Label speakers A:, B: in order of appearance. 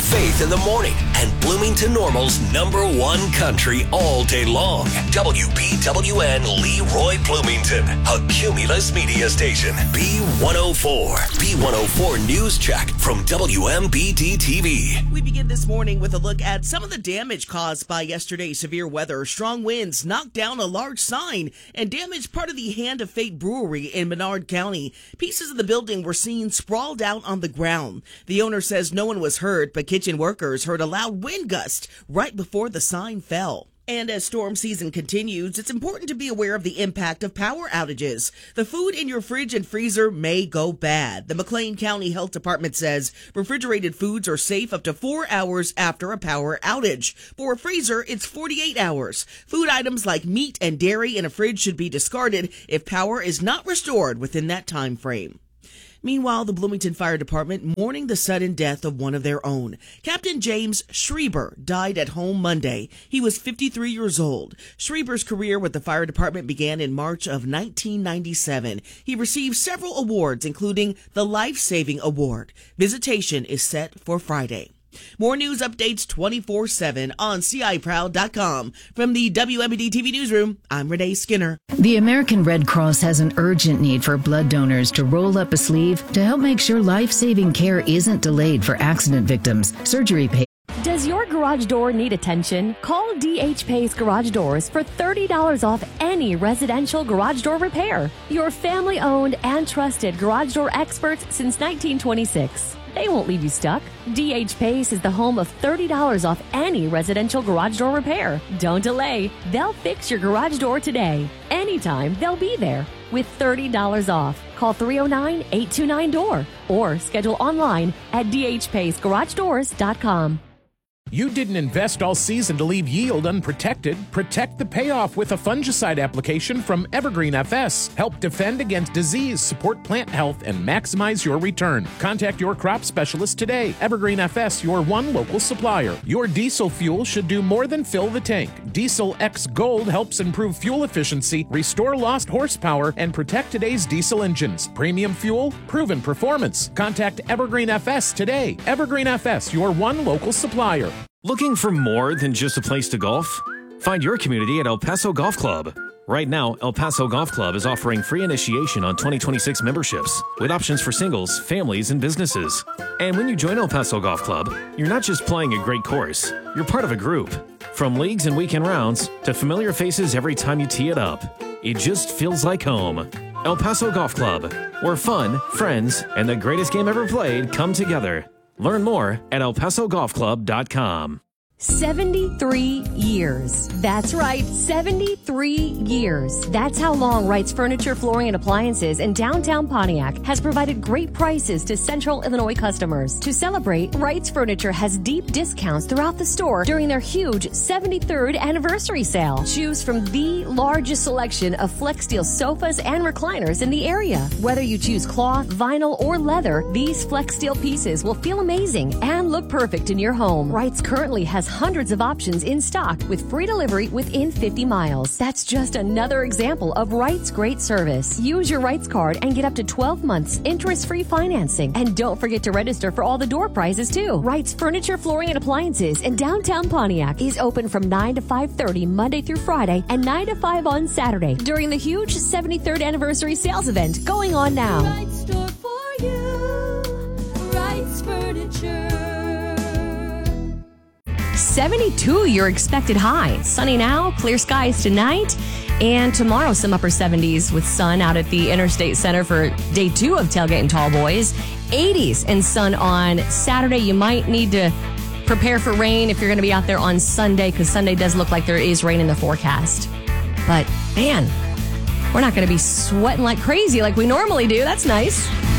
A: Faith in the morning and Bloomington Normal's #1 country all day long. WBWN Leroy Bloomington, a Cumulus media station. B104. B104 News Check from WMBD TV.
B: We begin this morning with a look at some of the damage caused by yesterday's severe weather. Strong winds knocked down a large sign and damaged part of the Hand of Fate brewery in Menard County. Pieces of the building were seen sprawled out on the ground. The owner says no one was hurt, but kitchen workers heard a loud wind gust right before the sign fell. And as storm season continues, it's important to be aware of the impact of power outages. The food in your fridge and freezer may go bad. The McLean County Health Department says refrigerated foods are safe up to 4 hours after a power outage. For a freezer, it's 48 hours. Food items like meat and dairy in a fridge should be discarded if power is not restored within that time frame. Meanwhile, the Bloomington Fire Department mourning the sudden death of one of their own. Captain James Schreiber died at home Monday. He was 53 years old. Schreiber's career with the fire department began in March of 1997. He received several awards, including the Life Saving Award. Visitation is set for Friday. More news updates 24/7 on CIProud.com. From the WMBD TV newsroom, I'm Renee Skinner.
C: The American Red Cross has an urgent need for blood donors to roll up a sleeve to help make sure life-saving care isn't delayed for accident victims, surgery patients.
D: Does your garage door need attention? Call DH Pace Garage Doors for $30 off any residential garage door repair. Your family-owned and trusted garage door experts since 1926. They won't leave you stuck. DH Pace is the home of $30 off any residential garage door repair. Don't delay. They'll fix your garage door today. Anytime, they'll be there with $30 off. Call 309-829-DOOR or schedule online at dhpacegaragedoors.com.
E: You didn't invest all season to leave yield unprotected. Protect the payoff with a fungicide application from Evergreen FS. Help defend against disease, support plant health, and maximize your return. Contact your crop specialist today. Evergreen FS, your one local supplier. Your diesel fuel should do more than fill the tank. Diesel X Gold helps improve fuel efficiency, restore lost horsepower, and protect today's diesel engines. Premium fuel, proven performance. Contact Evergreen FS today. Evergreen FS, your one local supplier.
F: Looking for more than just a place to golf? Find your community at El Paso Golf Club. Right now, El Paso Golf Club is offering free initiation on 2026 memberships with options for singles, families, and businesses. And when you join El Paso Golf Club, you're not just playing a great course, you're part of a group. From leagues and weekend rounds to familiar faces every time you tee it up, it just feels like home. El Paso Golf Club, where fun, friends, and the greatest game ever played come together. Learn more at elpasogolfclub.com.
D: 73 years. That's right, 73 years. That's how long Wright's Furniture, Flooring, and Appliances in downtown Pontiac has provided great prices to Central Illinois customers. To celebrate, Wright's Furniture has deep discounts throughout the store during their huge 73rd anniversary sale. Choose from the largest selection of FlexSteel sofas and recliners in the area. Whether you choose cloth, vinyl, or leather, these FlexSteel pieces will feel amazing and look perfect in your home. Wright's currently has hundreds of options in stock with free delivery within 50 miles. That's just another example of Wright's great service. Use your Wright's card and get up to 12 months interest-free financing. And don't forget to register for all the door prizes too. Wright's Furniture, Flooring, and Appliances in downtown Pontiac is open from 9 to 5:30 Monday through Friday and 9 to 5 on Saturday during the huge 73rd anniversary sales event going on now.
G: Right store for you. Wright's Furniture.
D: 72 your expected high. Sunny now, clear skies tonight, and tomorrow some upper 70s with sun out at the Interstate Center for day 2 of Tailgate and Tall Boys. 80s and sun on Saturday. You might need to prepare for rain if you're going to be out there on Sunday, because Sunday does look like there is rain in the forecast. But man, we're not going to be sweating like crazy like we normally do. That's nice.